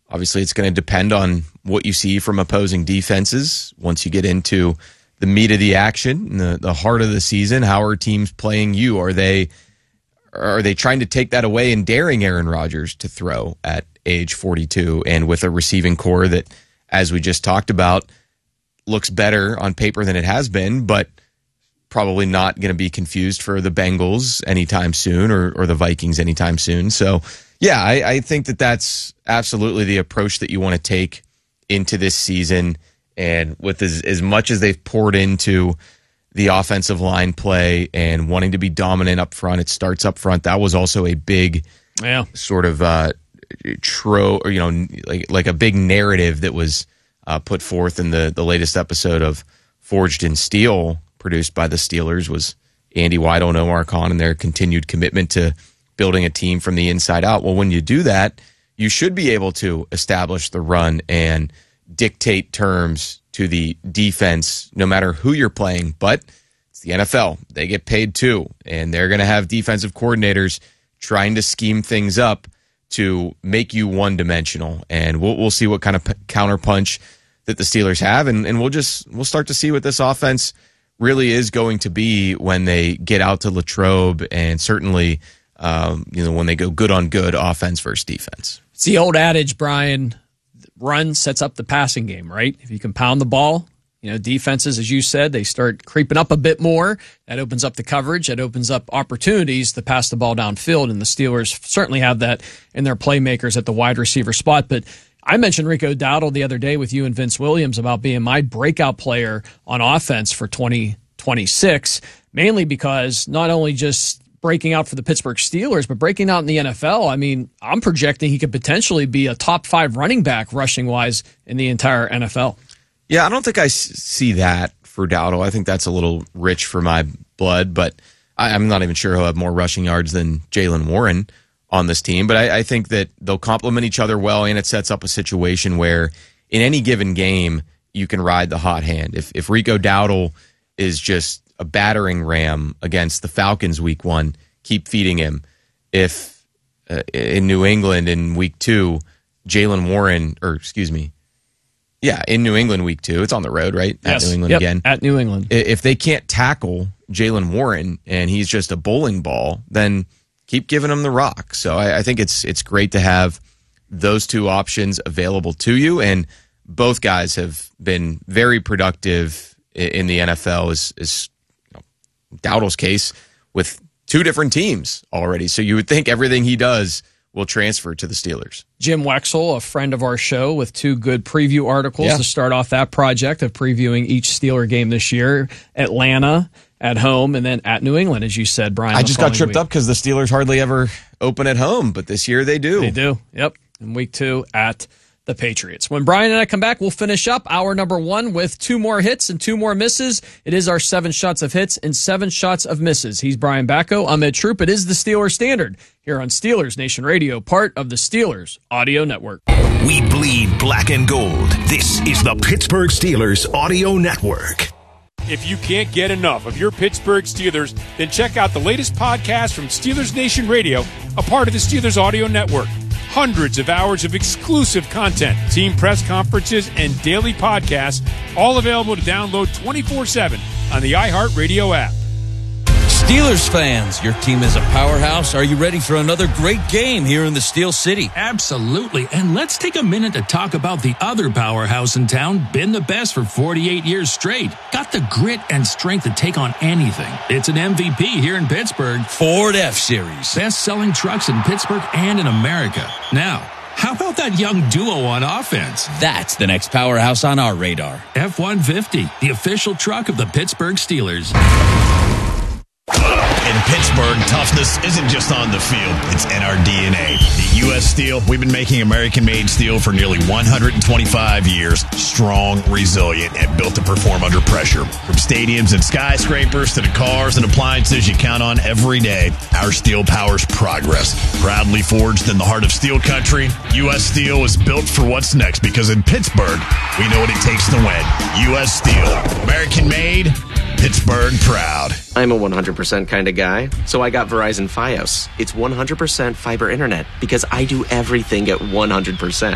Obviously, it's going to depend on what you see from opposing defenses once you get into the meat of the action, the heart of the season. How are teams playing you? Are they trying to take that away and daring Aaron Rodgers to throw at age 42 and with a receiving core that, as we just talked about, looks better on paper than it has been, but probably not going to be confused for the Bengals anytime soon or the Vikings anytime soon. So, yeah, I think that's absolutely the approach that you want to take into this season. And with as much as they've poured into the offensive line play and wanting to be dominant up front, it starts up front. That was also a big sort of like a big narrative that was put forth in the latest episode of Forged in Steel, produced by the Steelers, was Andy Weidel and Omar Khan and their continued commitment to building a team from the inside out. Well, when you do that, you should be able to establish the run and dictate terms to the defense, no matter who you're playing. But it's the NFL. They get paid too, and they're going to have defensive coordinators trying to scheme things up to make you one-dimensional. And we'll see what kind of counterpunch that the Steelers have, and we'll start to see what this offense really is going to be when they get out to Latrobe, and certainly when they go good on good offense versus defense. It's the old adage, Brian, run sets up the passing game, right? If you can pound the ball, defenses, as you said, they start creeping up a bit more. That opens up the coverage. That opens up opportunities to pass the ball downfield, and the Steelers certainly have that in their playmakers at the wide receiver spot. But I mentioned Rico Dowdle the other day with you and Vince Williams about being my breakout player on offense for 2026, mainly because not only just breaking out for the Pittsburgh Steelers, but breaking out in the NFL. I mean, I'm projecting he could potentially be a top 5 running back rushing-wise in the entire NFL. Yeah, I don't think I see that for Dowdle. I think that's a little rich for my blood, but I'm not even sure he'll have more rushing yards than Jaylen Warren on this team. But I think that they'll complement each other well, and it sets up a situation where in any given game, you can ride the hot hand. If Rico Dowdle is just a battering ram against the Falcons week 1, keep feeding him. If in New England in week 2, Jaylen Warren, in New England week 2, it's on the road, right? Yes. At New England again. At New England. If they can't tackle Jaylen Warren and he's just a bowling ball, then keep giving him the rock. So I think it's great to have those two options available to you, and both guys have been very productive in the NFL, is Dowdle's case, with 2 different teams already. So you would think everything he does will transfer to the Steelers. Jim Wexell, a friend of our show, with 2 good preview articles to start off that project of previewing each Steeler game this year. Atlanta at home, and then at New England, as you said, Brian. I just got tripped up because the Steelers hardly ever open at home, but this year they do. They do, yep. In week 2 at the Patriots. When Brian and I come back, we'll finish up hour number 1 with 2 more hits and 2 more misses. It is our 7 shots of hits and 7 shots of misses. He's Brian Bacco. I'm Ed Troop. It is the Steelers Standard here on Steelers Nation Radio, part of the Steelers Audio Network. We bleed black and gold. This is the Pittsburgh Steelers Audio Network. If you can't get enough of your Pittsburgh Steelers, then check out the latest podcast from Steelers Nation Radio, a part of the Steelers Audio Network. Hundreds of hours of exclusive content, team press conferences, and daily podcasts, all available to download 24/7 on the iHeartRadio app. Steelers fans, your team is a powerhouse. Are you ready for another great game here in the Steel City? Absolutely. And let's take a minute to talk about the other powerhouse in town, been the best for 48 years straight. Got the grit and strength to take on anything. It's an MVP here in Pittsburgh. Ford F-Series. Best-selling trucks in Pittsburgh and in America. Now, how about that young duo on offense? That's the next powerhouse on our radar. F-150, the official truck of the Pittsburgh Steelers. In Pittsburgh, toughness isn't just on the field, it's in our DNA. At U.S. Steel, we've been making American-made steel for nearly 125 years. Strong, resilient, and built to perform under pressure. From stadiums and skyscrapers to the cars and appliances you count on every day, our steel powers progress. Proudly forged in the heart of steel country, U.S. Steel is built for what's next, because in Pittsburgh, we know what it takes to win. U.S. Steel, American-made, Pittsburgh proud. I'm a 100% kind of guy, so I got Verizon Fios. It's 100% fiber internet because I do everything at 100%.